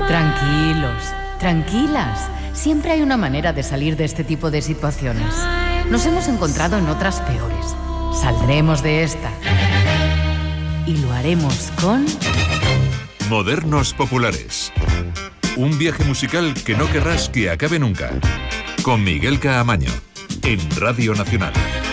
Tranquilos, tranquilas. Siempre hay una manera de salir de este tipo de situaciones. Nos hemos encontrado en otras peores. Saldremos de esta. Y lo haremos con... Modernos Populares. Un viaje musical que no querrás que acabe nunca. Con Miguel Caamaño, en Radio Nacional.